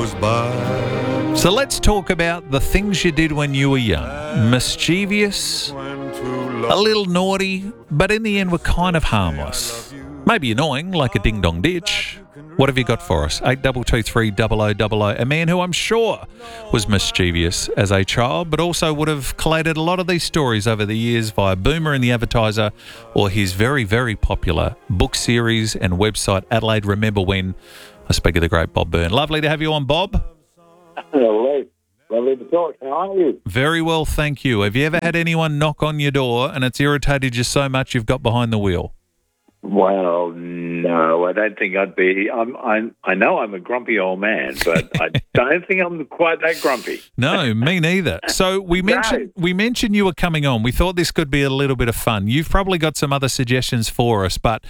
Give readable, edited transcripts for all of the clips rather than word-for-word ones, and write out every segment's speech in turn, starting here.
goes by. So let's talk about the things you did when you were young. Mischievous, a little naughty, but in the end were kind of harmless. Maybe annoying, like a ding-dong ditch. What have you got for us? 8223 0000. A man who I'm sure was mischievous as a child, but also would have collated a lot of these stories over the years via Boomer and the Advertiser or his very, very popular book series and website, Adelaide Remember When. I speak of the great Bob Byrne. Lovely to have you on, Bob. Hello. Lovely to talk. How are you? Very well, thank you. Have you ever had anyone knock on your door and it's irritated you so much you've got behind the wheel? Well, no, I don't think I'd be. I know I'm a grumpy old man, but I don't think I'm quite that grumpy. No, me neither. So we mentioned you were coming on. We thought this could be a little bit of fun. You've probably got some other suggestions for us, but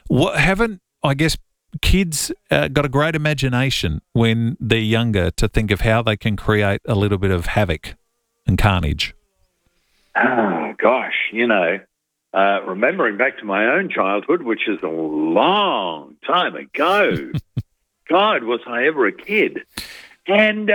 kids got a great imagination when they're younger to think of how they can create a little bit of havoc and carnage. Oh, gosh, remembering back to my own childhood, which is a long time ago, God, was I ever a kid. And,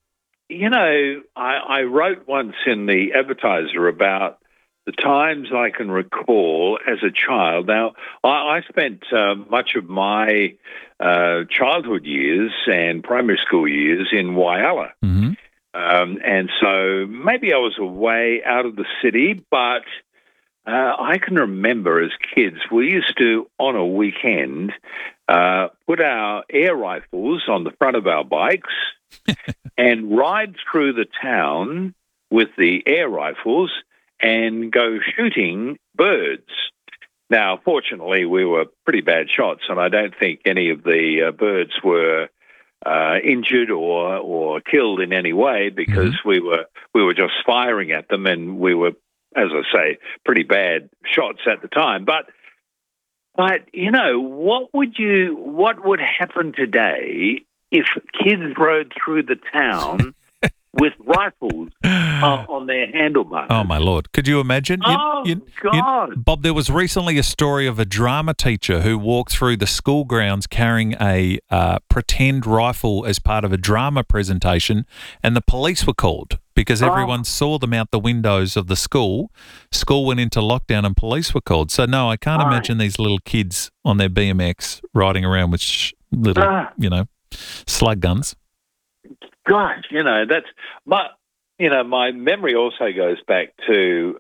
I wrote once in the Advertiser about the times I can recall as a child. Now, I spent much of my childhood years and primary school years in Whyalla. Mm-hmm. And so maybe I was away out of the city, but I can remember as kids, we used to, on a weekend, put our air rifles on the front of our bikes and ride through the town with the air rifles and go shooting birds. Now, fortunately, we were pretty bad shots, and I don't think any of the birds were injured or killed in any way because we were just firing at them, and we were, as I say, pretty bad shots at the time. But what would happen today if kids rode through the town with rifles on their handlebars? Oh, my Lord. Could you imagine? God. Bob, there was recently a story of a drama teacher who walked through the school grounds carrying a pretend rifle as part of a drama presentation, and the police were called because everyone saw them out the windows of the school. School went into lockdown and police were called. So, no, I can't imagine these little kids on their BMX riding around with slug guns. Gosh, that's my memory also goes back to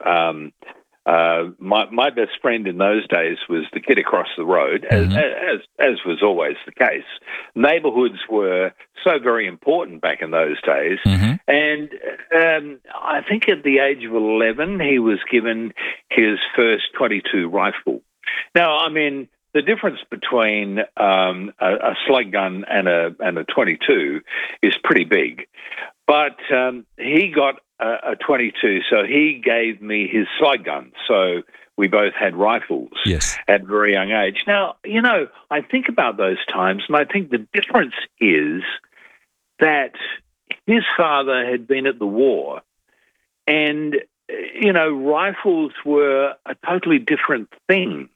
my best friend in those days was the kid across the road, as was always the case. Neighbourhoods were so very important back in those days, and I think at the age of 11 he was given his first .22 rifle. Now, I mean, the difference between a slug gun and a .22 is pretty big, but he got a .22, so he gave me his slug gun. So we both had rifles at a very young age. Now, I think about those times, and I think the difference is that his father had been at the war, and rifles were a totally different thing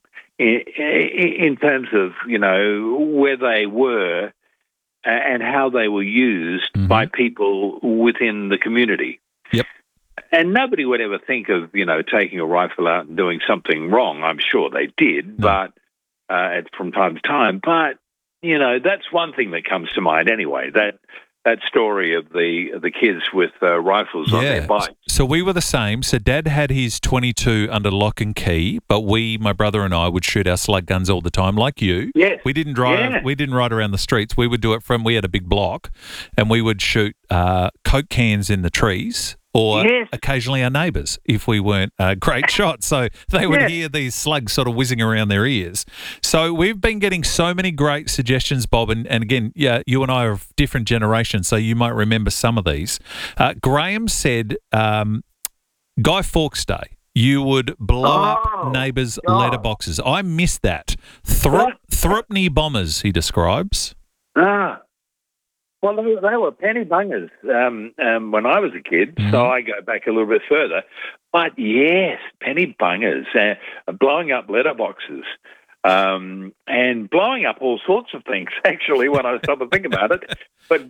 in terms of, where they were and how they were used by people within the community. Yep. And nobody would ever think of, taking a rifle out and doing something wrong. I'm sure they did, but from time to time. But, that's one thing that comes to mind anyway, that story of the kids with rifles on their bikes. So we were the same. So Dad had his .22 under lock and key, but my brother and I, would shoot our slug guns all the time, like you. Yes. We didn't drive. Yeah. We didn't ride around the streets. We would do it we had a big block, and we would shoot Coke cans in the trees. Or occasionally our neighbours, if we weren't great shots. So they would hear these slugs sort of whizzing around their ears. So we've been getting so many great suggestions, Bob. And again, you and I are of different generations, so you might remember some of these. Graham said Guy Fawkes Day. You would blow up neighbours' letterboxes. I missed that. Thrupney bombers, he describes. Well, they were penny bungers when I was a kid, so I go back a little bit further. But yes, penny bungers, blowing up letterboxes. and blowing up all sorts of things, actually, when I stop and think about it. But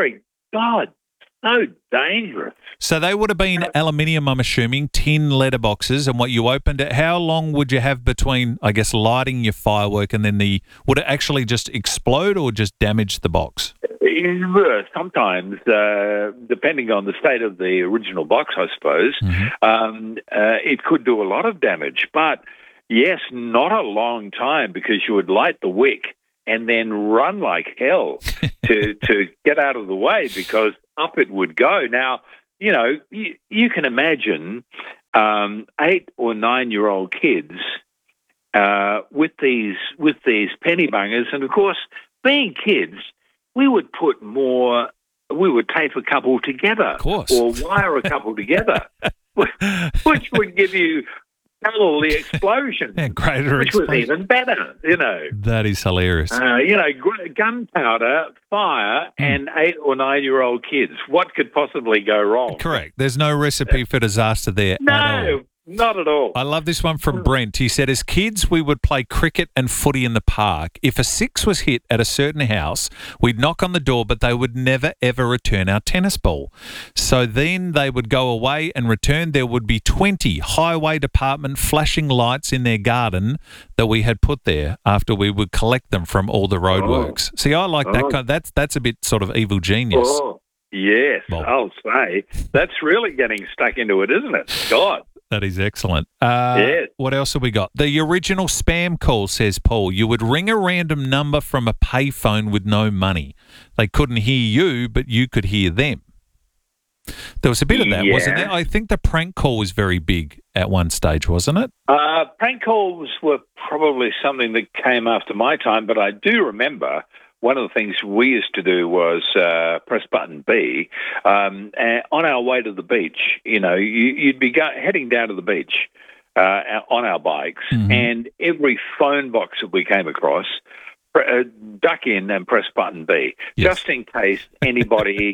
so dangerous. So they would have been aluminium, I'm assuming, tin letterboxes, and what you opened it, how long would you have between, I guess, lighting your firework and then would it actually just explode or just damage the box? Sometimes, depending on the state of the original box, I suppose, it could do a lot of damage. But yes, not a long time, because you would light the wick and then run like hell to get out of the way, because up it would go. Now, you can imagine 8 or 9-year-old kids with these penny bungers, and of course, being kids, we would tape a couple together, of course, or wire a couple together, which would give you double the explosion, which was even better, That is hilarious. Gunpowder, fire, and 8 or 9-year-old kids. What could possibly go wrong? Correct. There's no recipe for disaster there at all. Not at all. I love this one from Brent. He said, as kids, we would play cricket and footy in the park. If a 6 was hit at a certain house, we'd knock on the door, but they would never, ever return our tennis ball. So then they would go away and return. There would be 20 highway department flashing lights in their garden that we had put there after we would collect them from all the roadworks. See, I like that kind. That's a bit sort of evil genius. Oh, yes, well, I'll say. That's really getting stuck into it, isn't it? God. That is excellent. What else have we got? The original spam call, says Paul. You would ring a random number from a payphone with no money. They couldn't hear you, but you could hear them. There was a bit of that, wasn't there? I think the prank call was very big at one stage, wasn't it? Prank calls were probably something that came after my time, but I do remember one of the things we used to do was press button B. On our way to the beach, you'd be heading down to the beach on our bikes, and every phone box that we came across, duck in and press button B, just in case anybody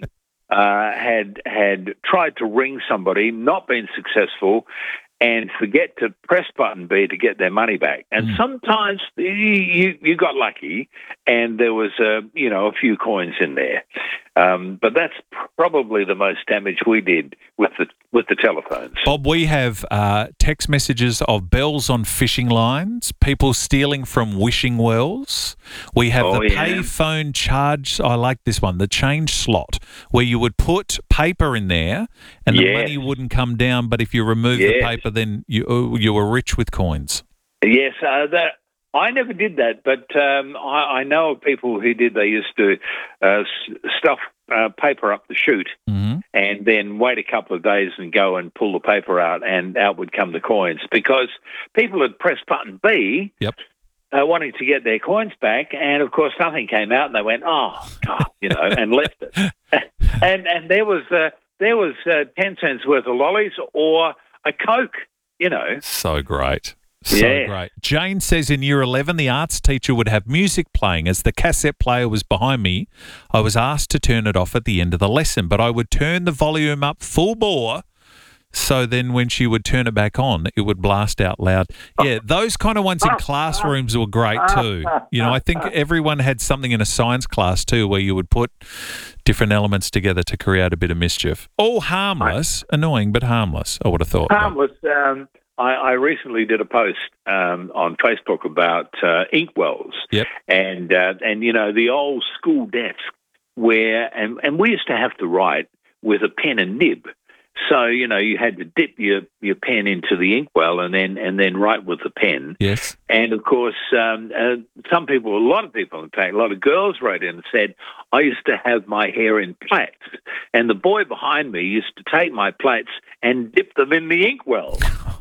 had tried to ring somebody, not been successful, and forget to press button B to get their money back. And sometimes you got lucky, and there was a few coins in there. But that's probably the most damage we did with the telephones. Bob, we have text messages of bells on fishing lines, people stealing from wishing wells. We have the payphone charge. I like this one, the change slot, where you would put paper in there and the money wouldn't come down. But if you remove the paper, then you were rich with coins. Yes, I never did that, but I know of people who did. They used to stuff paper up the chute and then wait a couple of days and go and pull the paper out, and out would come the coins, because people had pressed button B wanting to get their coins back, and of course nothing came out, and they went, and left it. and there was 10 cents worth of lollies or a Coke, So great. Great. Jane says in year 11, the arts teacher would have music playing. As the cassette player was behind me, I was asked to turn it off at the end of the lesson, but I would turn the volume up full bore, so then when she would turn it back on, it would blast out loud. Yeah, those kind of ones in classrooms were great too. I think everyone had something in a science class too, where you would put different elements together to create a bit of mischief. All harmless, annoying, but harmless, I would have thought. Harmless. I recently did a post on Facebook about inkwells, and the old school desk where, and we used to have to write with a pen and nib. So, you had to dip your pen into the inkwell and then write with the pen. Yes. And, of course, a lot of people, in fact, a lot of girls wrote in and said, I used to have my hair in plaits. And the boy behind me used to take my plaits and dip them in the inkwell.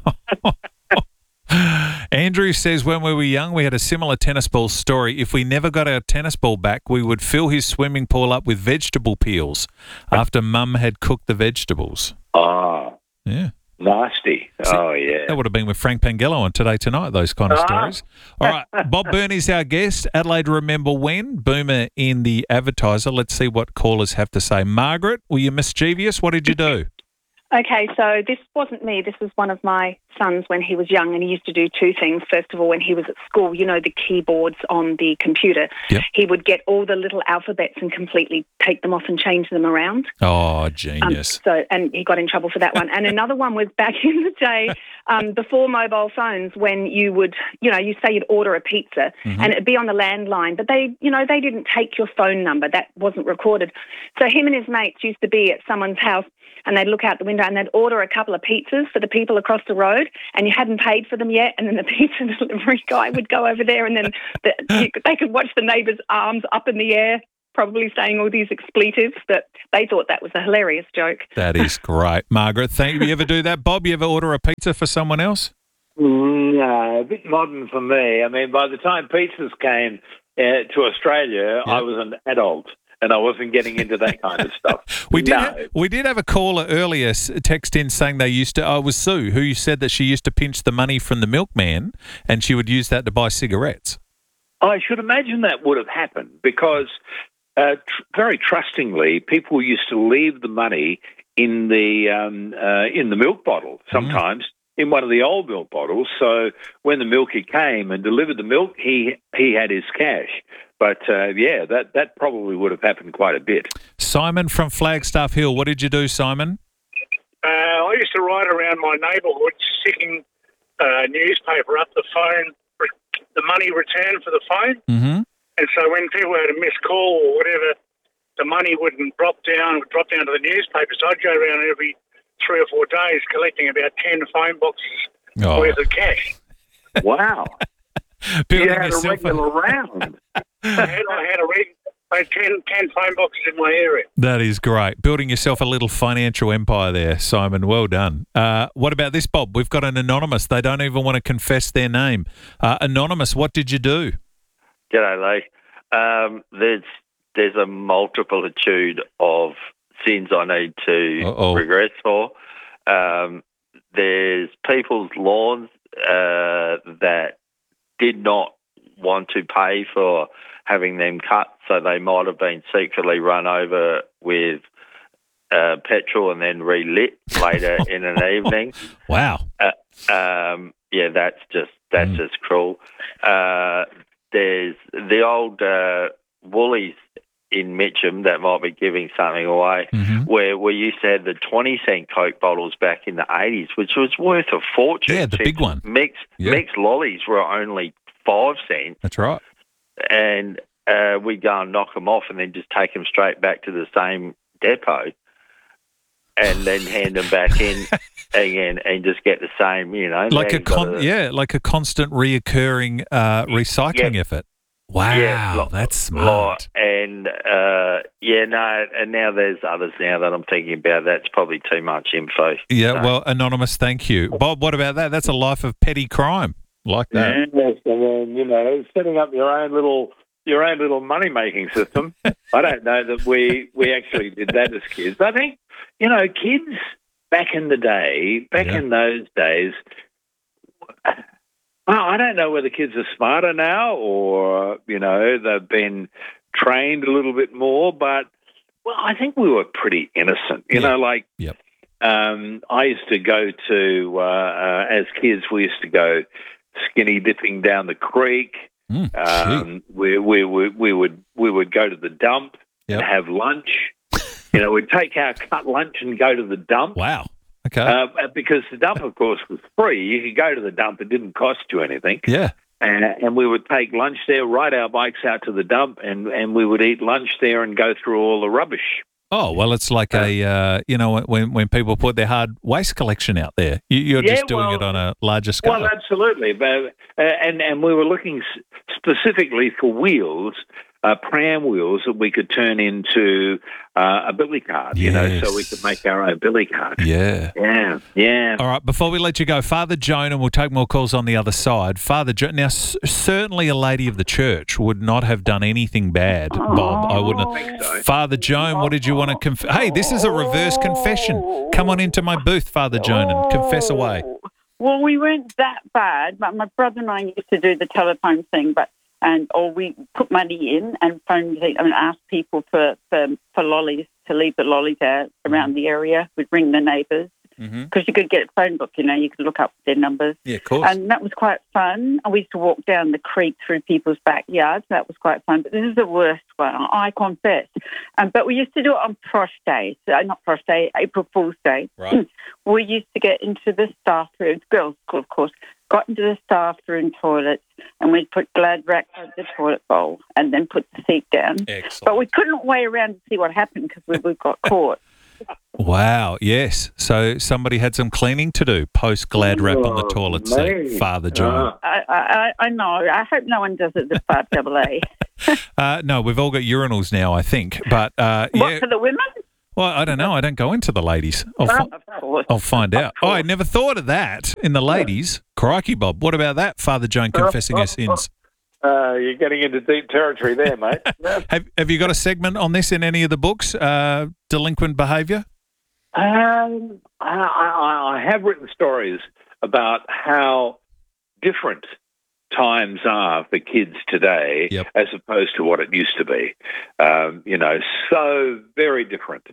Andrew says when we were young, we had a similar tennis ball story. If we never got our tennis ball back, we would fill his swimming pool up with vegetable peels after Mum had cooked the vegetables. Oh. Yeah. Nasty. That would have been with Frank Pangello on Today Tonight, those kind of stories. All right, Bob Burney's our guest. Adelaide Remember When, Boomer in the Advertiser. Let's see what callers have to say. Margaret, were you mischievous? What did you do? Okay, so this wasn't me. This was one of my sons when he was young, and he used to do two things. First of all, when he was at school, the keyboards on the computer, he would get all the little alphabets and completely take them off and change them around. Oh, genius. And he got in trouble for that one. And another one was back in the day, before mobile phones, when you would, you say you'd order a pizza and it'd be on the landline, but they didn't take your phone number. That wasn't recorded. So him and his mates used to be at someone's house, and they'd look out the window and they'd order a couple of pizzas for the people across the road, and you hadn't paid for them yet, and then the pizza delivery guy would go over there, and then they could watch the neighbours' arms up in the air, probably saying all these expletives, but they thought that was a hilarious joke. That is great. Margaret, thank you. You ever do that, Bob? You ever order a pizza for someone else? No, a bit modern for me. I mean, by the time pizzas came to Australia, I was an adult. And I wasn't getting into that kind of stuff. We did have a caller earlier text in saying they used to. It was Sue who said that she used to pinch the money from the milkman, and she would use that to buy cigarettes. I should imagine that would have happened because very trustingly, people used to leave the money in the milk bottle sometimes. In one of the old milk bottles, so when the milkie came and delivered the milk, he had his cash. But that probably would have happened quite a bit. Simon from Flagstaff Hill, what did you do, Simon? I used to ride around my neighbourhood sticking newspaper up the phone, the money return for the phone. Mm-hmm. And so when people had a missed call or whatever, the money wouldn't drop down to the newspapers. So I'd go around every 3 or 4 days collecting about 10 phone boxes worth of cash. Wow. You had a regular round. I had 10 phone boxes in my area. That is great. Building yourself a little financial empire there, Simon. Well done. What about this, Bob? We've got an anonymous. They don't even want to confess their name. Anonymous, what did you do? G'day, Lee. There's a multitude of sins I need to regress for. There's people's lawns that did not want to pay for having them cut, so they might have been secretly run over with petrol and then relit later in an evening. Wow. That's just cruel. There's the old Woolies in Mitcham that might be giving something away, where we used to have the 20-cent Coke bottles back in the 80s, which was worth a fortune. Yeah, the big one. Mixed lollies were only 5 cents. That's right. And we'd go and knock them off and then just take them straight back to the same depot and then hand them back in again and just get the same, Like a constant reoccurring recycling effort. Wow, that's smart. And and now there's others now that I'm thinking about. That's probably too much info. Yeah, well, Anonymous, thank you. Bob, what about that? That's a life of petty crime. Like that. Yes, and then, setting up your own little money-making system. I don't know that we actually did that as kids. I think, kids back in the day, in those days, I don't know whether kids are smarter now or, they've been trained a little bit more, but, I think we were pretty innocent. I used to go to, as kids, we used to go skinny dipping down the creek. We would go to the dump and have lunch. We'd take our cut lunch and go to the dump. Wow. Okay. Because the dump, of course, was free. You could go to the dump. It didn't cost you anything. Yeah. And we would take lunch there, ride our bikes out to the dump, and we would eat lunch there and go through all the rubbish. Oh, well, it's like when people put their hard waste collection out there, you're just doing it on a larger scale. Well, absolutely. But, and we were looking specifically for wheels, pram wheels that we could turn into a billy cart, so we could make our own billy cart. Yeah. Yeah. All right, before we let you go, Father Joan, and we'll take more calls on the other side. Father Joan, now, certainly a lady of the church would not have done anything bad, Bob. I wouldn't. I think so. Father Joan, what did you want to confess? Hey, this is a reverse confession. Come on into my booth, Father Joan, and confess away. Well, we weren't that bad, but my brother and I used to do the telephone thing, or we put money in and ask people for lollies, to leave the lollies out around the area. We'd ring the neighbours. because you could get a phone book, you could look up their numbers. Yeah, of course. And that was quite fun. We used to walk down the creek through people's backyards. That was quite fun. But this is the worst one, I confess. But we used to do it on Prosh Day. Not Prosh Day, April Fool's Day. Right. We used to get into the staff room, girls' school, of course, got into the staff room toilets, and we'd put Glad rack over the toilet bowl and then put the seat down. Excellent. But we couldn't wait around to see what happened because we got caught. Wow, yes. So somebody had some cleaning to do post Glad wrap on the toilet seat, Father John. I know. I hope no one does it at 5AA. No, we've all got urinals now, I think. But What, for the women? Well, I don't know. I don't go into the ladies. I'll find out. Oh, I never thought of that in the ladies. Crikey, Bob. What about that, Father John confessing her sins? You're getting into deep territory there, mate. Have you got a segment on this in any of the books, delinquent behaviour? I have written stories about how different times are for kids today as opposed to what it used to be. So very different.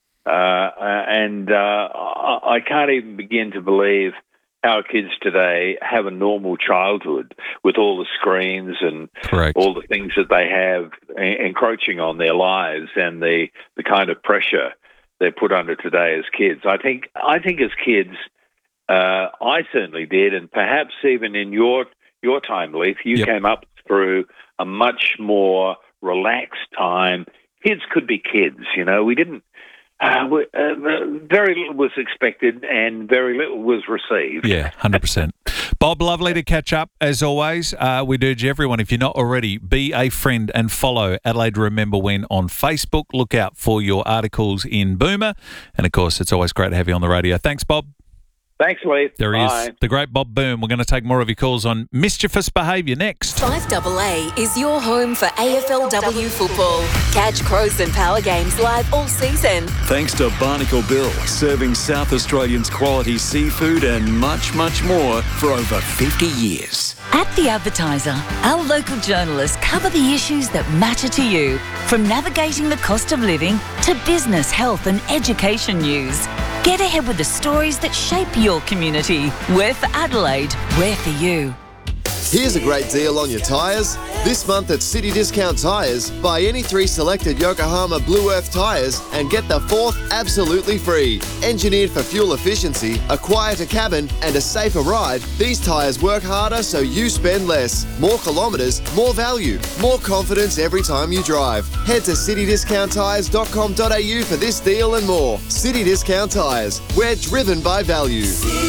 I can't even begin to believe how kids today have a normal childhood with all the screens and all the things that they have encroaching on their lives and the kind of pressure they're put under today as kids. I think as kids, I certainly did, and perhaps even in your time, Leith, you came up through a much more relaxed time. Kids could be kids, we didn't. Very little was expected and very little was received. Yeah, 100%. Bob, lovely to catch up as always. We'd urge everyone, if you're not already, be a friend and follow Adelaide Remember When on Facebook. Look out for your articles in Boomer. And, of course, it's always great to have you on the radio. Thanks, Bob. Thanks, Leith. There he is, the great Bob Boom. We're going to take more of your calls on mischievous behaviour next. 5AA is your home for AFLW football. Catch Crows and Power games live all season. Thanks to Barnacle Bill, serving South Australians quality seafood and much, much more for over 50 years. At The Advertiser, our local journalists cover the issues that matter to you, from navigating the cost of living to business, health and education news. Get ahead with the stories that shape your community. We're for Adelaide. We're for you. Here's a great deal on your tyres. This month at City Discount Tyres, buy any 3 selected Yokohama Blue Earth tyres and get the 4th absolutely free. Engineered for fuel efficiency, a quieter cabin and a safer ride, these tyres work harder so you spend less. More kilometres, more value, more confidence every time you drive. Head to citydiscounttyres.com.au for this deal and more. City Discount Tyres, we're driven by value.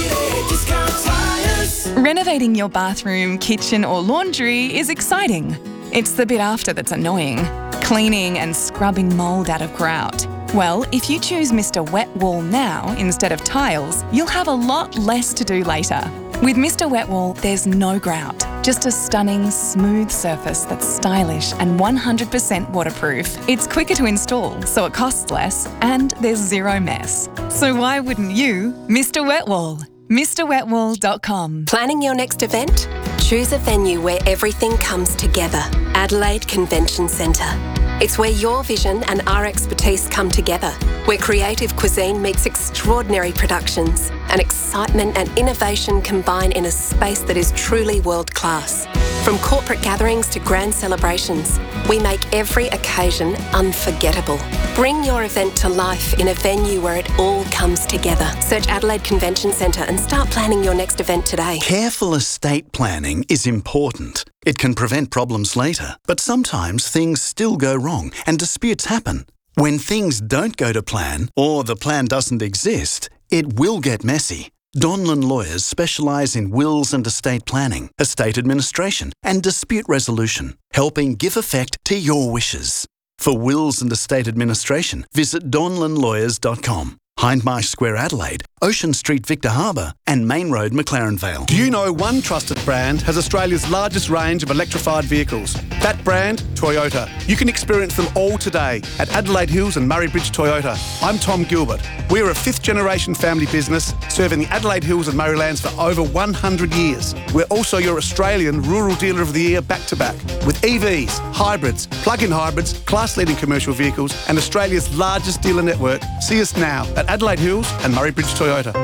Renovating your bathroom, kitchen or laundry is exciting. It's the bit after that's annoying. Cleaning and scrubbing mould out of grout. Well, if you choose Mr. Wet Wall now instead of tiles, you'll have a lot less to do later. With Mr. Wet Wall, there's no grout. Just a stunning, smooth surface that's stylish and 100% waterproof. It's quicker to install, so it costs less, and there's zero mess. So why wouldn't you Mr. Wet Wall? MrWetWall.com. Planning your next event? Choose a venue where everything comes together. Adelaide Convention Centre. It's where your vision and our expertise come together, where creative cuisine meets extraordinary productions and excitement and innovation combine in a space that is truly world-class. From corporate gatherings to grand celebrations, we make every occasion unforgettable. Bring your event to life in a venue where it all comes together. Search Adelaide Convention Centre and start planning your next event today. Careful estate planning is important. It can prevent problems later, but sometimes things still go wrong and disputes happen. When things don't go to plan or the plan doesn't exist, it will get messy. Donlan Lawyers specialise in wills and estate planning, estate administration and dispute resolution, helping give effect to your wishes. For wills and estate administration, visit donlanlawyers.com. Hindmarsh Square Adelaide, Ocean Street Victor Harbour and Main Road McLaren Vale. Do you know one trusted brand has Australia's largest range of electrified vehicles? That brand, Toyota. You can experience them all today at Adelaide Hills and Murray Bridge Toyota. I'm Tom Gilbert. We're a 5th generation family business serving the Adelaide Hills and Murraylands for over 100 years. We're also your Australian Rural Dealer of the Year back-to-back with EVs, hybrids, plug-in hybrids, class-leading commercial vehicles and Australia's largest dealer network. See us now at Adelaide Hills and Murray Bridge Toyota.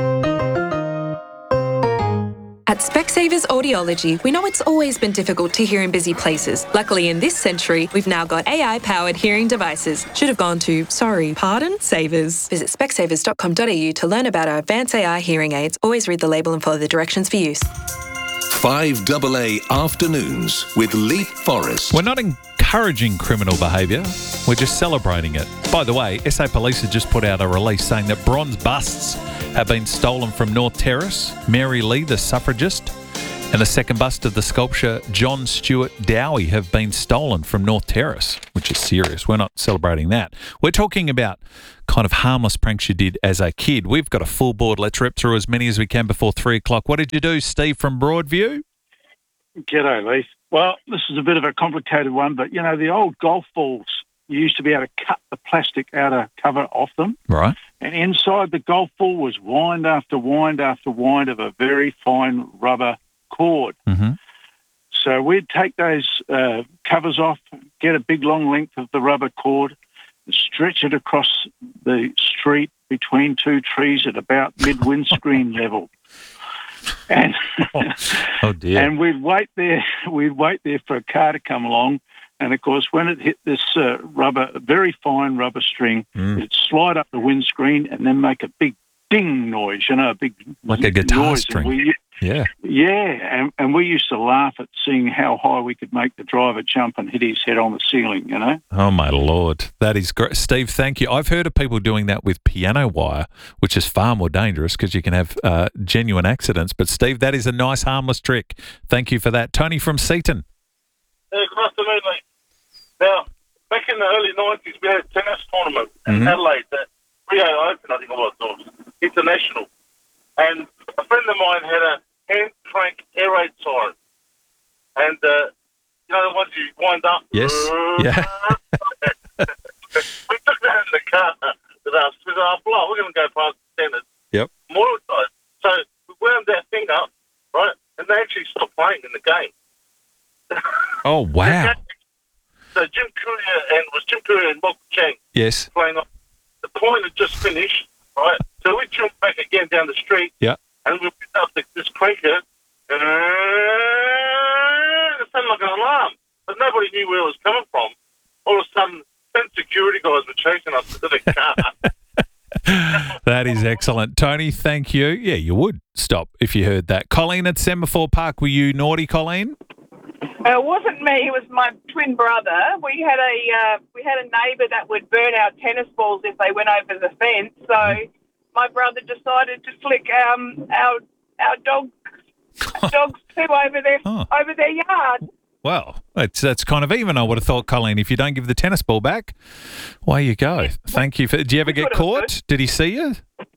At Specsavers Audiology, we know it's always been difficult to hear in busy places. Luckily, in this century, we've now got AI-powered hearing devices. Should have gone to, Savers. Visit specsavers.com.au to learn about our advanced AI hearing aids. Always read the label and follow the directions for use. 5AA Afternoons with Leaf Forest. We're not encouraging criminal behaviour, we're just celebrating it. By the way, SA Police have just put out a release saying that bronze busts have been stolen from North Terrace. Mary Lee, the suffragist, and the second bust of the sculptor John Stewart Dowie have been stolen from North Terrace, which is serious. We're not celebrating that. We're talking about kind of harmless pranks you did as a kid. We've got a full board. Let's rip through as many as we can before 3 o'clock. What did you do, Steve, from Broadview? G'day, Leith. Well, this is a bit of a complicated one, but, you know, the old golf balls, you used to be able to cut the plastic outer cover off them. Right. And inside the golf ball was wind after wind after wind of a very fine rubber cord. Mm-hmm. So we'd take those covers off, get a big long length of the rubber cord, and stretch it across the street between two trees at about mid-windscreen level. And oh dear! And we'd wait there for a car to come along. And of course, when it hit this very fine rubber string, it'd slide up the windscreen and then make a big ding noise. You know, a big like a guitar noise. string. Yeah, and we used to laugh at seeing how high we could make the driver jump and hit his head on the ceiling, you know. Oh, my Lord. That is great. Steve, thank you. I've heard of people doing that with piano wire, which is far more dangerous because you can have genuine accidents. But, Steve, that is a nice, harmless trick. Thank you for that. Tony from Seaton. Good afternoon, mate. Now, back in the early 90s, we had a tennis tournament in Adelaide, the Rio Open, I think it was, international. And a friend of mine had a hand crank air raid siren. And, you know, the ones you wind up. Yes. Yeah. We took that in the car with us. We said, we're going to go past the tennis. Yep. More side. So we wound that thing up, right? And they actually stopped playing in the game. Oh, wow. So Jim Courier and Mok Chang playing off. The point had just finished, right? So we jumped back again down the street. Yeah. And we picked up this cranker, and it sounded like an alarm. But nobody knew where it was coming from. All of a sudden, 10 security guys were chasing us to the car. That is excellent. Tony, thank you. Yeah, you would stop if you heard that. Colleen at Semaphore Park, were you naughty, Colleen? It wasn't me. It was my twin brother. We had a neighbour that would burn our tennis balls if they went over the fence. So my brother decided to flick our dogs poo over their yard. Well, that's kind of even, I would have thought, Colleen. If you don't give the tennis ball back, away you go. Thank you. Did you ever get caught? Did he see you?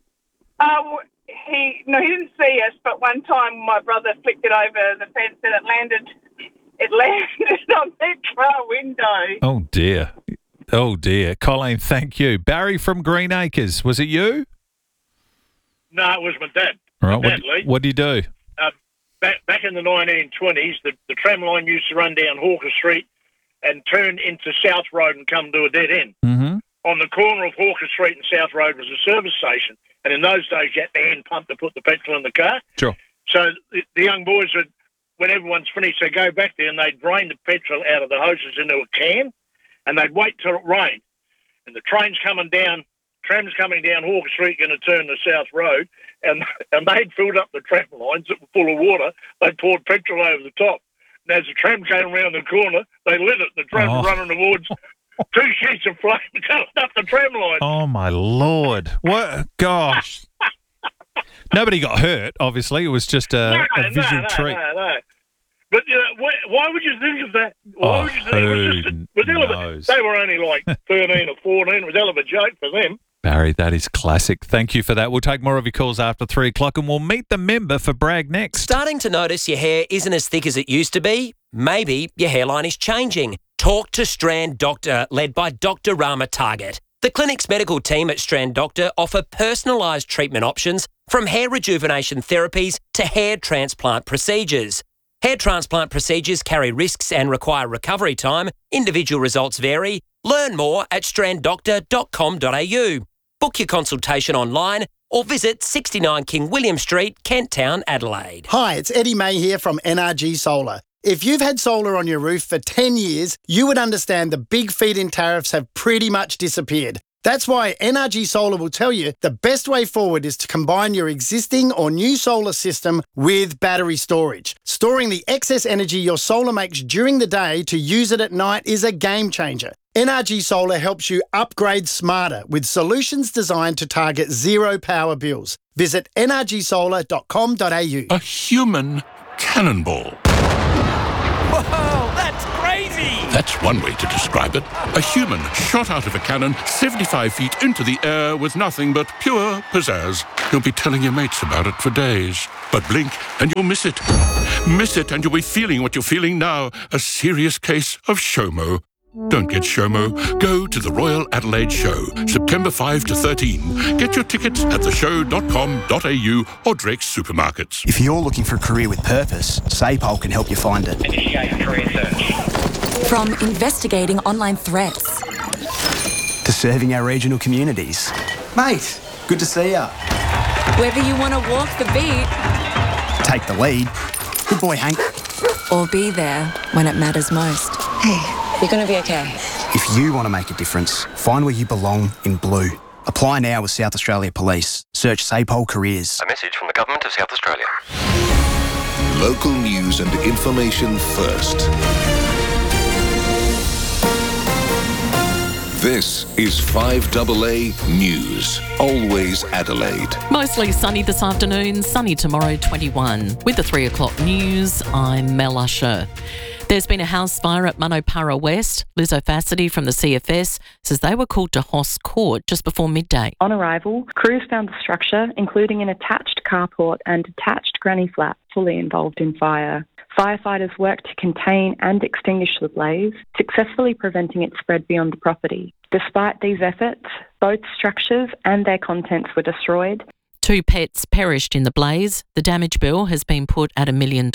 He didn't see us, but one time my brother flicked it over the fence and it landed on their car window. Oh, dear. Oh, dear. Colleen, thank you. Barry from Green Acres, was it you? No, it was my dad. All right. What do you do? Back in the 1920s, the tram line used to run down Hawker Street and turn into South Road and come to a dead end. Mm-hmm. On the corner of Hawker Street and South Road was a service station. And in those days, you had the hand pump to put the petrol in the car. Sure. So the young boys would, when everyone's finished, they go back there and they'd drain the petrol out of the hoses into a can and they'd wait till it rained. And the trams coming down Hawker Street going to turn to South Road and they'd filled up the tram lines that were full of water. They poured petrol over the top. And as the tram came around the corner, they lit it. The tram was running towards 2 sheets of flame coming up the tram line. Oh, my Lord. What? Gosh. Nobody got hurt, obviously. It was just a visual treat. No. But why would you think of that? Why would you think it was they were only like 13 or 14. It was a hell of a joke for them. Barry, that is classic. Thank you for that. We'll take more of your calls after 3 o'clock and we'll meet the member for Bragg next. Starting to notice your hair isn't as thick as it used to be? Maybe your hairline is changing. Talk to Strand Doctor, led by Dr. Rama Target. The clinic's medical team at Strand Doctor offer personalised treatment options from hair rejuvenation therapies to hair transplant procedures. Hair transplant procedures carry risks and require recovery time. Individual results vary. Learn more at stranddoctor.com.au. Book your consultation online or visit 69 King William Street, Kent Town, Adelaide. Hi, it's Eddie May here from NRG Solar. If you've had solar on your roof for 10 years, you would understand the big feed-in tariffs have pretty much disappeared. That's why NRG Solar will tell you the best way forward is to combine your existing or new solar system with battery storage. Storing the excess energy your solar makes during the day to use it at night is a game changer. NRG Solar helps you upgrade smarter with solutions designed to target zero power bills. Visit nrgsolar.com.au. A human cannonball. Whoa, that's crazy! That's one way to describe it. A human shot out of a cannon 75 feet into the air with nothing but pure pizzazz. You'll be telling your mates about it for days. But blink and you'll miss it. Miss it and you'll be feeling what you're feeling now. A serious case of SHOMO. Don't get SHOMO. Go to the Royal Adelaide Show, September 5 to 13. Get your tickets at theshow.com.au or Drake's supermarkets. If you're looking for a career with purpose, SAPOL can help you find it. Initiate career search. From investigating online threats to serving our regional communities. Mate, good to see ya. Whether you want to walk the beat, take the lead. Good boy, Hank. Or be there when it matters most. Hey, you're going to be okay. If you want to make a difference, find where you belong in blue. Apply now with South Australia Police. Search SAPOL Careers. A message from the Government of South Australia. Local news and information first. This is 5AA News. Always Adelaide. Mostly sunny this afternoon, sunny tomorrow 21. With the 3 o'clock news, I'm Mel Usher. There's been a house fire at Manopara West. Liz O'Fassady from the CFS says they were called to Hoss Court just before midday. On arrival, crews found the structure, including an attached carport and detached granny flat, fully involved in fire. Firefighters worked to contain and extinguish the blaze, successfully preventing its spread beyond the property. Despite these efforts, both structures and their contents were destroyed. 2 pets perished in the blaze. The damage bill has been put at $1 million.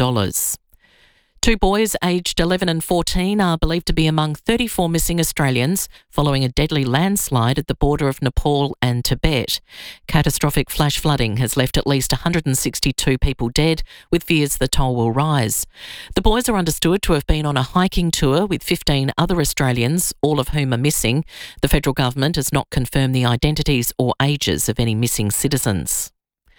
2 boys aged 11 and 14 are believed to be among 34 missing Australians following a deadly landslide at the border of Nepal and Tibet. Catastrophic flash flooding has left at least 162 people dead, with fears the toll will rise. The boys are understood to have been on a hiking tour with 15 other Australians, all of whom are missing. The federal government has not confirmed the identities or ages of any missing citizens.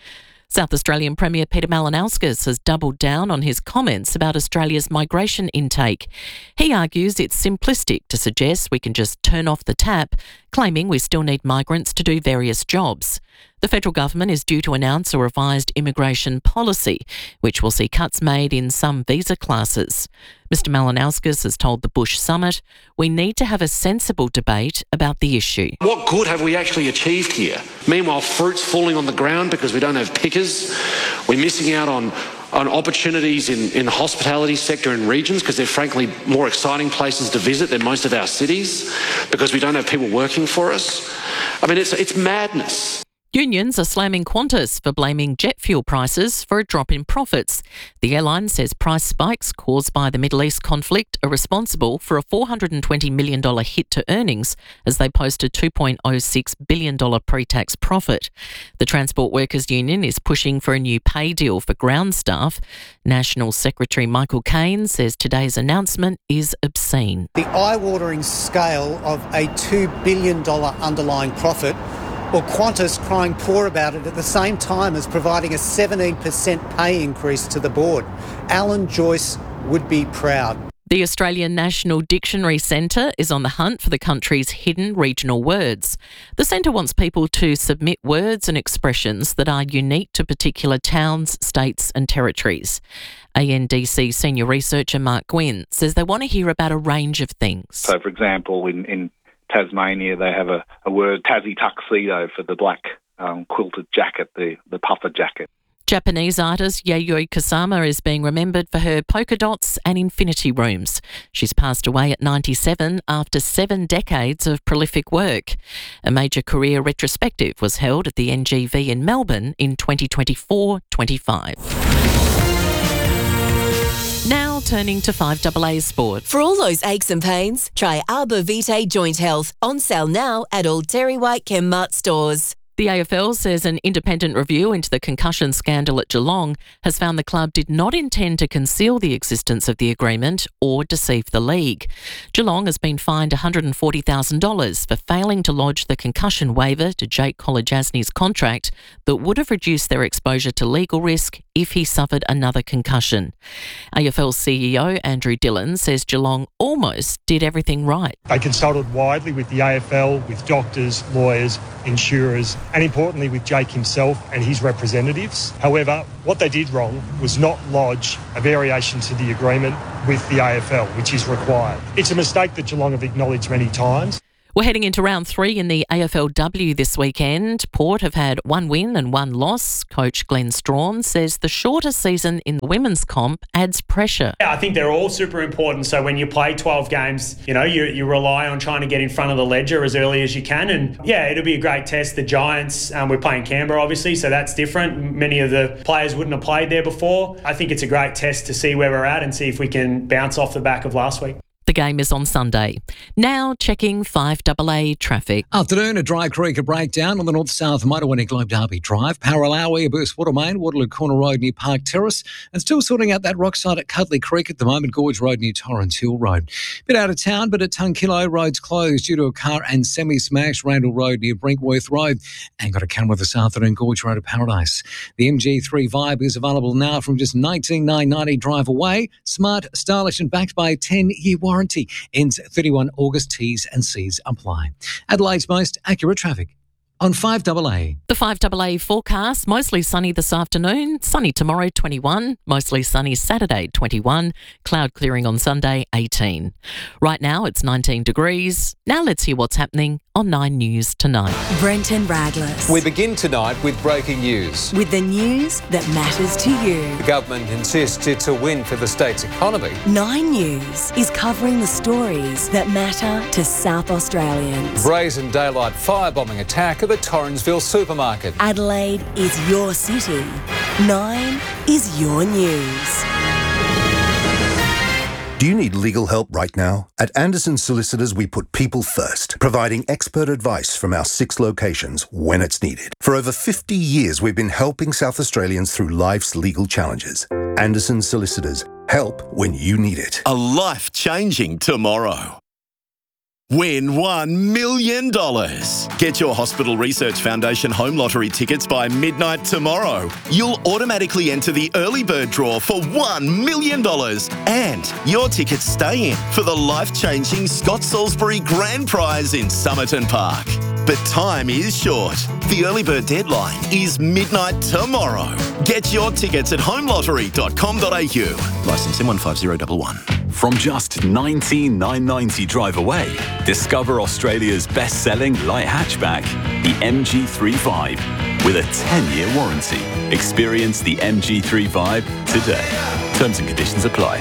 South Australian Premier Peter Malinauskas has doubled down on his comments about Australia's migration intake. He argues it's simplistic to suggest we can just turn off the tap, claiming we still need migrants to do various jobs. The federal government is due to announce a revised immigration policy, which will see cuts made in some visa classes. Mr Malinauskas has told the Bush Summit, we need to have a sensible debate about the issue. What good have we actually achieved here? Meanwhile, fruit's falling on the ground because we don't have pickers. We're missing out on opportunities in the hospitality sector in regions because they're frankly more exciting places to visit than most of our cities because we don't have people working for us. I mean, it's madness. Unions are slamming Qantas for blaming jet fuel prices for a drop in profits. The airline says price spikes caused by the Middle East conflict are responsible for a $420 million hit to earnings as they posted $2.06 billion pre-tax profit. The Transport Workers Union is pushing for a new pay deal for ground staff. National Secretary Michael Caine says today's announcement is obscene. The eye-watering scale of a $2 billion underlying profit, or Qantas crying poor about it at the same time as providing a 17% pay increase to the board. Alan Joyce would be proud. The Australian National Dictionary Centre is on the hunt for the country's hidden regional words. The centre wants people to submit words and expressions that are unique to particular towns, states and territories. ANDC senior researcher Mark Gwynn says they want to hear about a range of things. So, for example, in Tasmania, they have a word, Tassie tuxedo, for the black quilted jacket, the puffer jacket. Japanese artist Yayoi Kusama is being remembered for her polka dots and infinity rooms. She's passed away at 97 after 7 decades of prolific work. A major career retrospective was held at the NGV in Melbourne in 2024-25. Now turning to 5AA sport. For all those aches and pains, try Arbor Vitae Joint Health. On sale now at all Terry White Chemmart stores. The AFL says an independent review into the concussion scandal at Geelong has found the club did not intend to conceal the existence of the agreement or deceive the league. Geelong has been fined $140,000 for failing to lodge the concussion waiver to Jake Kolodjasny's contract that would have reduced their exposure to legal risk if he suffered another concussion. AFL CEO Andrew Dillon says Geelong almost did everything right. They consulted widely with the AFL, with doctors, lawyers, insurers, and importantly with Jake himself and his representatives. However, what they did wrong was not lodge a variation to the agreement with the AFL, which is required. It's a mistake that Geelong have acknowledged many times. We're heading into round 3 in the AFLW this weekend. Port have had 1 win and 1 loss. Coach Glenn Strawn says the shorter season in the women's comp adds pressure. Yeah, I think they're all super important. So when you play 12 games, you rely on trying to get in front of the ledger as early as you can. And yeah, it'll be a great test. The Giants, we're playing Canberra obviously, so that's different. Many of the players wouldn't have played there before. I think it's a great test to see where we're at and see if we can bounce off the back of last week. The game is on Sunday. Now checking 5AA traffic. Afternoon, a Dry Creek breakdown on the north-south motorway near Globe Derby Drive. Parallel Airburst Water Main, Waterloo Corner Road near Park Terrace. And still sorting out that rock side at Cutley Creek at the moment, Gorge Road near Torrens Hill Road. Bit out of town, but at Tunkillo, roads closed due to a car and semi-smash. Randall Road near Brinkworth Road. And got a Canberra this afternoon, Gorge Road to Paradise. The MG3 Vibe is available now from just $19,990 drive away. Smart, stylish and backed by a 10-year warranty. Ends 31 August. T's and C's apply. Adelaide's most accurate traffic on 5AA. The 5AA forecast, mostly sunny this afternoon, sunny tomorrow 21, mostly sunny Saturday 21, cloud clearing on Sunday 18. Right now it's 19 degrees. Now let's hear what's happening on 9 News tonight. Brenton Raglas. We begin tonight with breaking news. With the news that matters to you. The government insists it's a win for the state's economy. 9 News is covering the stories that matter to South Australians. Brazen daylight firebombing attack at the Torrensville supermarket. Adelaide is your city. 9 is your news. Do you need legal help right now? At Anderson Solicitors, we put people first, providing expert advice from our 6 locations when it's needed. For over 50 years, we've been helping South Australians through life's legal challenges. Anderson Solicitors, help when you need it. A life-changing tomorrow. Win $1 million. Get your Hospital Research Foundation home lottery tickets by midnight tomorrow. You'll automatically enter the early bird draw for $1 million. And your tickets stay in for the life-changing Scott Salisbury Grand Prize in Somerton Park. But time is short. The early bird deadline is midnight tomorrow. Get your tickets at homelottery.com.au. Licence M15011. From just $19,990 drive away, discover Australia's best-selling light hatchback, the MG3 Vibe, with a 10-year warranty. Experience the MG3 Vibe today. Terms and conditions apply.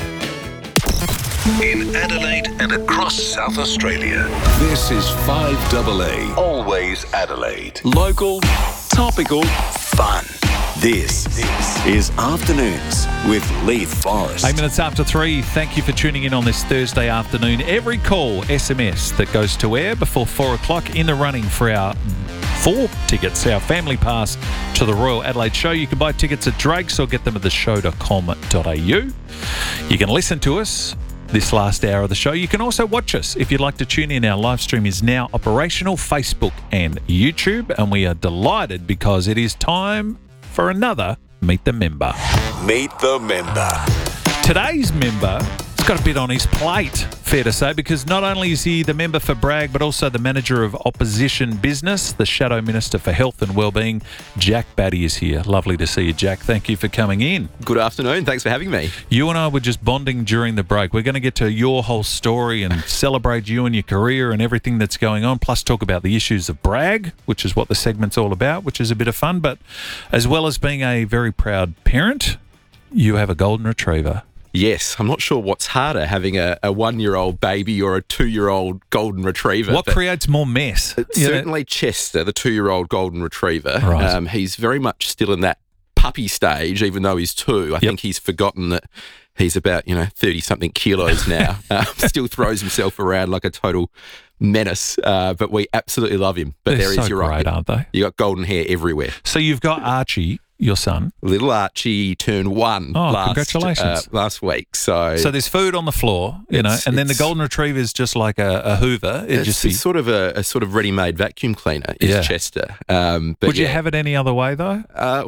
In Adelaide and across South Australia, this is 5AA. Always Adelaide. Local, topical, fun. This is Afternoons with Leith Forrest. 8 minutes after 3. Thank you for tuning in on this Thursday afternoon. Every call, SMS that goes to air before 4 o'clock in the running for our 4 tickets, our family pass to the Royal Adelaide Show. You can buy tickets at Drake's or get them at theshow.com.au. You can listen to us this last hour of the show. You can also watch us if you'd like to tune in. Our live stream is now operational, Facebook and YouTube, and we are delighted because it is time for another Meet the Member. Meet the Member. Today's member has got a bit on his plate, fair to say, because not only is he the member for Bragg, but also the manager of opposition business, the Shadow Minister for Health and Wellbeing. Jack Batty is here. Lovely to see you, Jack. Thank you for coming in. Good afternoon. Thanks for having me. You and I were just bonding during the break. We're going to get to your whole story and celebrate you and your career and everything that's going on, plus talk about the issues of Bragg, which is what the segment's all about, which is a bit of fun. But as well as being a very proud parent, you have a golden retriever. Yes, I'm not sure what's harder, having a 1-year-old baby or a 2-year-old golden retriever. What creates more mess? Certainly Chester, the 2-year-old golden retriever. Right. He's very much still in that puppy stage, even though he's 2. I think he's forgotten that He's about 30-something kilos now. Still throws himself around like a total menace. But we absolutely love him. But They're so you're right, aren't they? You got golden hair everywhere. So you've got Archie, your son. Little Archie turned 1 congratulations. last week. So there's food on the floor, and then the golden retriever is just like a Hoover. It's sort of a sort of ready-made vacuum cleaner is Chester. But would you have it any other way though?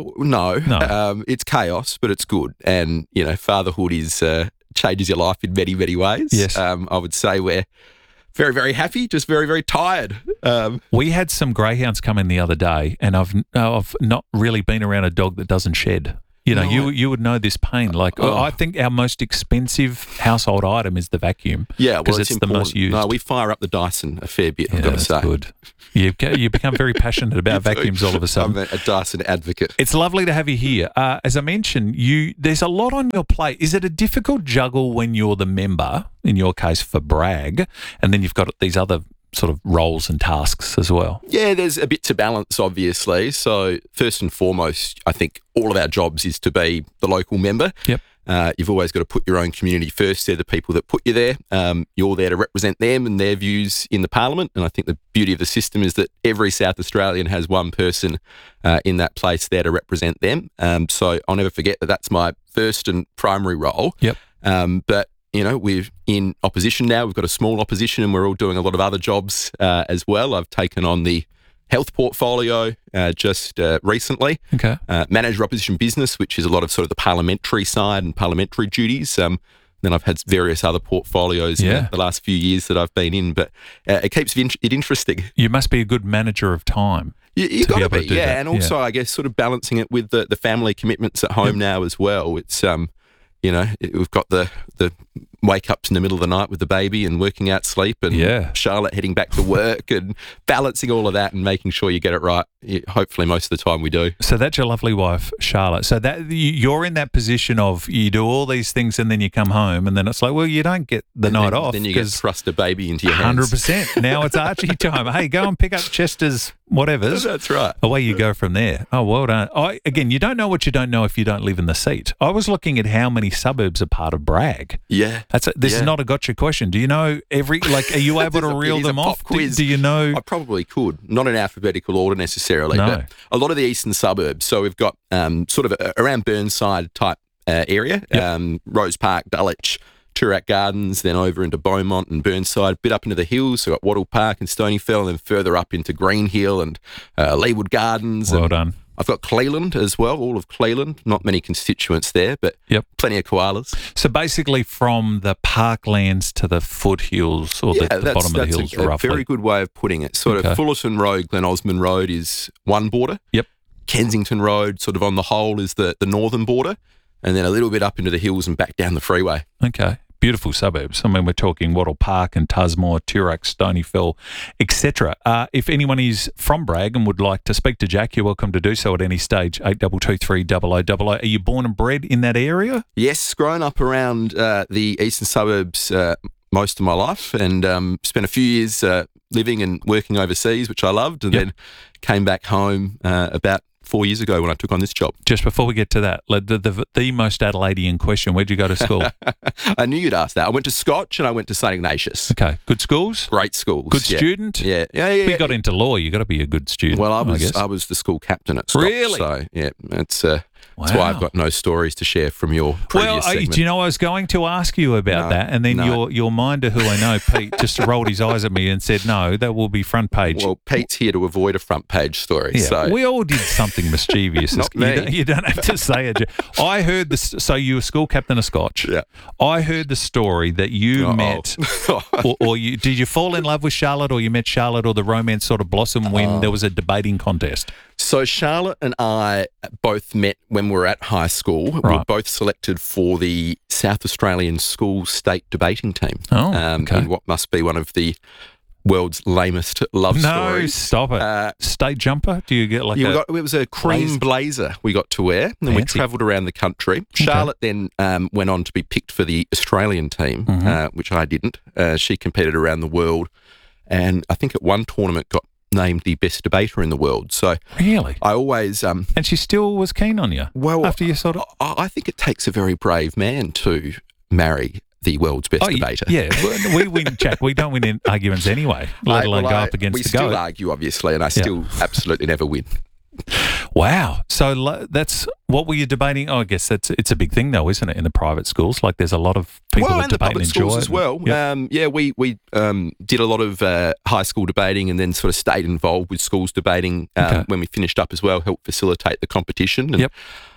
No. It's chaos, but it's good. And fatherhood is changes your life in many, many ways. Yes. I would say we're very, very happy, just very, very tired. We had some greyhounds come in the other day, and I've not really been around a dog that doesn't shed. You would know this pain. I think our most expensive household item is the vacuum. Yeah, because it's the most used. No, we fire up the Dyson a fair bit, I've got to say. Good. You become very passionate about vacuums all of a sudden. I'm a Dyson advocate. It's lovely to have you here. As I mentioned, there's a lot on your plate. Is it a difficult juggle when you're the member, in your case for Bragg, and then you've got these other sort of roles and tasks as well? Yeah, there's a bit to balance, obviously. So first and foremost, I think all of our jobs is to be the local member. Yep. You've always got to put your own community first. They're the people that put you there. You're there to represent them and their views in the parliament. And I think the beauty of the system is that every South Australian has one person in that place there to represent them. So I'll never forget that that's my first and primary role. Yep. But we're in opposition now. We've got a small opposition and we're all doing a lot of other jobs as well. I've taken on the health portfolio just recently. Okay. Manage opposition business, which is a lot of sort of the parliamentary side and parliamentary duties. Then I've had various other portfolios in the last few years that I've been in, but it keeps it interesting. You must be a good manager of time. You got to be, do that. And also I guess sort of balancing it with the family commitments at home now as well. It's we've got the wake ups in the middle of the night with the baby and working out sleep and Charlotte heading back to work and balancing all of that and making sure you get it right. Hopefully most of the time we do. So that's your lovely wife, Charlotte. So that you're in that position of you do all these things and then you come home and then it's like, well, you don't get the night off. Then you get thrust a baby into your hands. 100%. Now it's Archie time. Hey, go and pick up Chester's whatever's. That's right. Away you go from there. Oh, well done. Again, you don't know what you don't know if you don't live in the seat. I was looking at how many suburbs are part of Bragg. Yeah. This is not a gotcha question. Do you know are you able to reel them off? Quiz. Do you know? I probably could. Not in alphabetical order necessarily, but a lot of the eastern suburbs. So we've got sort of around Burnside type area, Rose Park, Dulwich, Toorak Gardens, then over into Beaumont and Burnside, a bit up into the hills. So we've got Wattle Park and Stonyfell, and then further up into Green Hill and Leewood Gardens. Well done. I've got Cleland as well, all of Cleland. Not many constituents there, but plenty of koalas. So basically from the parklands to the foothills or the bottom of the hills, roughly. That's a very good way of putting it. Sort of Fullerton Road, Glen Osmond Road is one border. Yep. Kensington Road, sort of on the whole, is the northern border, and then a little bit up into the hills and back down the freeway. Okay. Beautiful suburbs. I mean, we're talking Wattle Park and Tusmore, Toorak, Stonyfell, etc. If anyone is from Bragg and would like to speak to Jack, you're welcome to do so at any stage, 8223 0000. Are you born and bred in that area? Yes, grown up around the eastern suburbs most of my life and spent a few years living and working overseas, which I loved, and then came back home about 4 years ago when I took on this job. Just before we get to that, the most Adelaidean question, where'd you go to school? I knew you'd ask that. I went to Scotch and I went to St Ignatius. Okay. Good schools? Great schools. Good student? Yeah. You got into law, you got to be a good student. Well, I was the school captain at Scotch. Really? So, yeah, that's why I've got no stories to share from your previous segment. Do you know I was going to ask you about that, and then your minder, who I know, Pete, just rolled his eyes at me and said, no, that will be front page. Well, Pete's here to avoid a front page story. Yeah, so. We all did something mischievous. Not me. You don't have to say it. I heard this. So you were school captain of Scotch. Yeah. I heard the story that you met, or did you fall in love with Charlotte, or you met Charlotte, or the romance sort of blossomed when there was a debating contest? So Charlotte and I both met when we were at high school. Right. We were both selected for the South Australian School State Debating Team. In what must be one of the world's lamest love stories. No, stop it. State jumper? Do you get like it was a cream blazer we got to wear, and then we travelled around the country. Charlotte then went on to be picked for the Australian team, which I didn't. She competed around the world, and I think at one tournament got named the best debater in the world. So really, I always and she still was keen on you. Well, after you sort of, I think it takes a very brave man to marry the world's best debater. Yeah, we win, Jack. We don't win in arguments anyway, let alone go up against the GOAT. We still argue, obviously, and I still absolutely never win. Wow. So that's what were you debating? Oh, I guess it's a big thing though, isn't it, in the private schools? Like there's a lot of people that debate and enjoy schools it. as well. Yep. We did a lot of high school debating and then sort of stayed involved with schools debating when we finished up as well, helped facilitate the competition. And,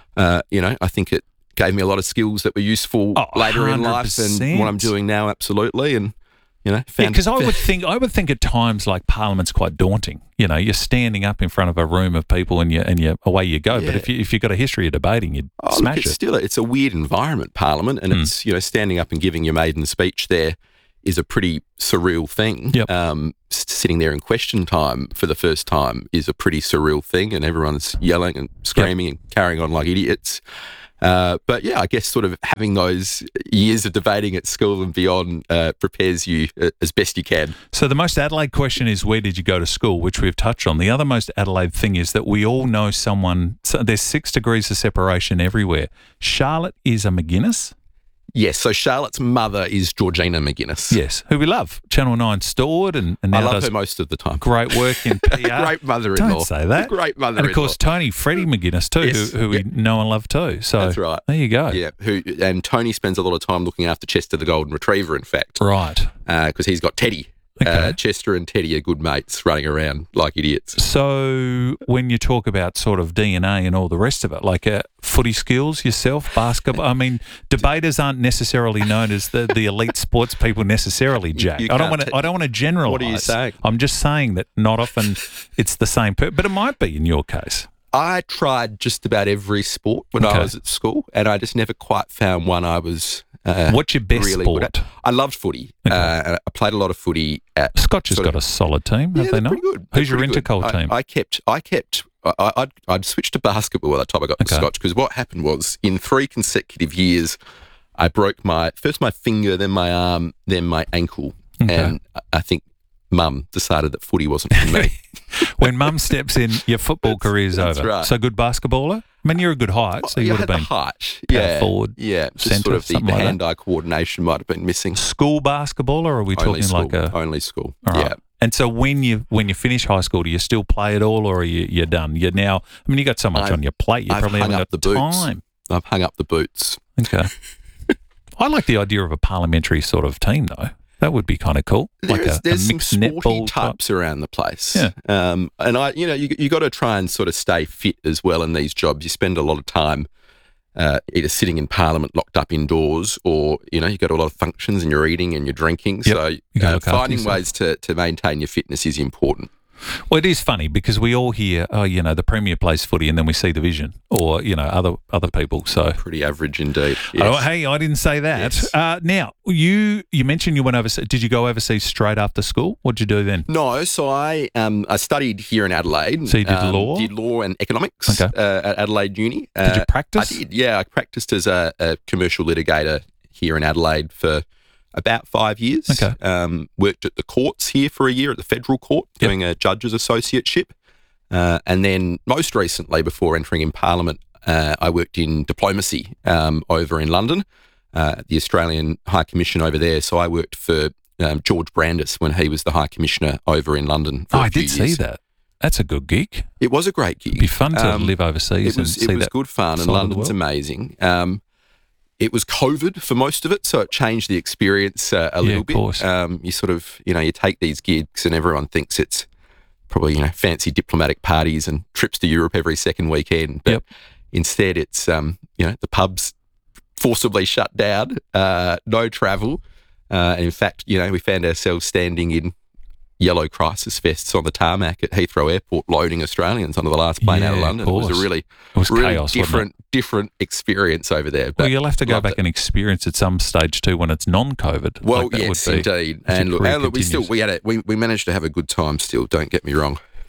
I think it gave me a lot of skills that were useful later in life and what I'm doing now, absolutely. And because I would think at times like Parliament's quite daunting. You're standing up in front of a room of people and you away you go. Yeah. But if you've got a history of debating, you'd smash it. It's a weird environment, Parliament, and it's standing up and giving your maiden speech there is a pretty surreal thing. Yep. Sitting there in question time for the first time is a pretty surreal thing, and everyone's yelling and screaming and carrying on like idiots. But yeah, I guess sort of having those years of debating at school and beyond prepares you as best you can. So the most Adelaide question is, where did you go to school, which we've touched on. The other most Adelaide thing is that we all know someone, so there's 6 degrees of separation everywhere. Charlotte is a McGuinness. Yes, so Charlotte's mother is Georgina McGuinness. Yes, who we love. Channel 9 stored and now I love does her most of the time. Great work in PR. Great mother-in-law. Don't say that. Great mother-in-law. And of course, Freddie McGuinness too, yes. who we know and love too. So that's right. There you go. Yeah, and Tony spends a lot of time looking after Chester the Golden Retriever, in fact. Right. Because he's got Teddy. Okay. Chester and Teddy are good mates running around like idiots. So when you talk about sort of DNA and all the rest of it, like footy skills yourself, basketball, I mean, debaters aren't necessarily known as the elite sports people necessarily, Jack. I don't want to generalise. What are you saying? I'm just saying that not often it's the same but it might be in your case. I tried just about every sport when I was at school, and I just never quite found one I was what's your best really sport? Good at. I loved footy. I played a lot of footy. Scotch has got a solid team, have they not? Pretty good. Who's your intercol team? I'd switched to basketball by the time I got to Scotch, because what happened was in 3 consecutive years, I broke first my finger, then my arm, then my ankle, and I think Mum decided that footy wasn't for me. When Mum steps in, your football career's over. That's right. So good basketballer? I mean, you're a good height, so you would have been height. forward, just sort of the hand-eye coordination might have been missing. School basketball, or are we talking like only school? All right. Yeah. And so when you finish high school, do you still play at all, or are you're done? You're now. I mean, you got so much on your plate. You probably haven't got the time. I've hung up the boots. Okay. I like the idea of a parliamentary sort of team, though. That would be kind of cool. There's some sporty netball types around the place. Yeah. And you got to try and sort of stay fit as well in these jobs. You spend a lot of time either sitting in Parliament locked up indoors, or you got a lot of functions and you're eating and you're drinking. Yep. So finding ways to maintain your fitness is important. Well, it is funny because we all hear, the Premier plays footy, and then we see the Vision or, other people. So pretty average indeed. Yes. Oh, hey, I didn't say that. Yes. Now, you mentioned you went overseas. Did you go overseas straight after school? What did you do then? No, so I studied here in Adelaide. So you did law? Did law and economics at Adelaide Uni. Did you practice? I did, yeah. I practiced as a commercial litigator here in Adelaide for about 5 years. Okay. Worked at the courts here for a year at the Federal Court, doing a judge's associateship. And then most recently, before entering in Parliament, I worked in diplomacy over in London, the Australian High Commission over there. So I worked for George Brandis when he was the High Commissioner over in London for a few years. I did see that. That's a good gig. It was a great gig. It'd be fun to live overseas and see that. It was good fun, and London's amazing. It was COVID for most of it, so it changed the experience a little bit. Course. You sort of, you take these gigs and everyone thinks it's probably, fancy diplomatic parties and trips to Europe every second weekend. But instead it's, the pubs forcibly shut down, no travel. And in fact, we found ourselves standing in yellow crisis vests on the tarmac at Heathrow Airport loading Australians onto the last plane out of London. It was a really chaos, different experience over there. But you'll have to go back and experience at some stage too when it's non-COVID. Well, yes, indeed. And look, we managed to have a good time still, don't get me wrong.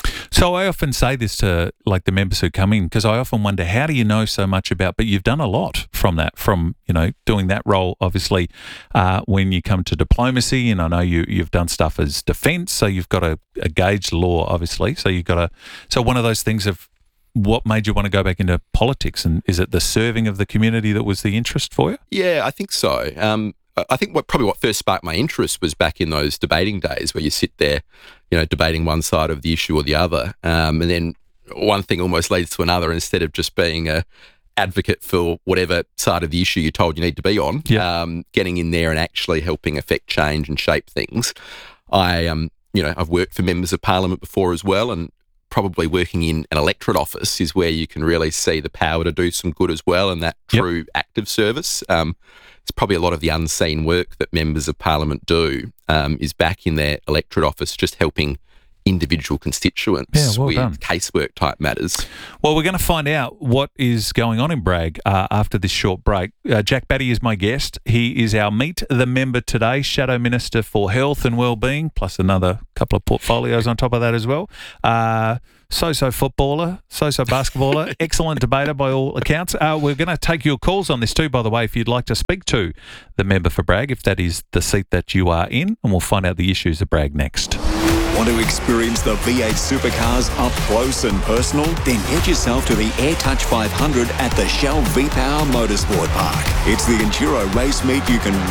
So I often say this to like the members who come in, because I often wonder, how do you know so much about, but you've done a lot from that, from, doing that role, obviously, when you come to diplomacy, and I know you've done stuff as defence, so you've got to gauge the law, obviously. So so one of those things of what made you want to go back into politics, and is it the serving of the community that was the interest for you? Yeah, I think so. I think what first sparked my interest was back in those debating days where you sit there, debating one side of the issue or the other, and then one thing almost leads to another. Instead of just being a advocate for whatever side of the issue you're told you need to be on, getting in there and actually helping affect change and shape things. I've worked for members of parliament before as well, and probably working in an electorate office is where you can really see the power to do some good as well, and that true active service. It's probably a lot of the unseen work that members of parliament do is back in their electorate office, just helping individual constituents with casework type matters. Well, we're going to find out what is going on in Bragg after this short break. Jack Batty is my guest. He is our Meet the Member today, Shadow Minister for Health and Wellbeing, plus another couple of portfolios on top of that as well. So-so footballer, so-so basketballer, excellent debater by all accounts. We're going to take your calls on this too, by the way, if you'd like to speak to the member for Bragg, if that is the seat that you are in, and we'll find out the issues of Bragg next. Want to experience the V8 supercars up close and personal? Then head yourself to the AirTouch 500 at the Shell V-Power Motorsport Park. It's the enduro race meet you can